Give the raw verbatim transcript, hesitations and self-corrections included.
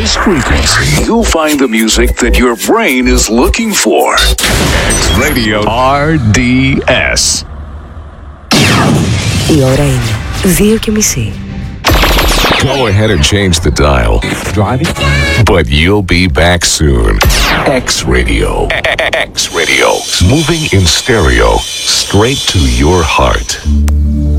this frequency, you'll find the music that your brain is looking for. X Radio αρ ντι ες. Η ώρα είναι δύο και μισή. Go ahead and change the dial. Driving? But you'll be back soon. X Radio. X Radio. Moving in stereo. Straight to your heart.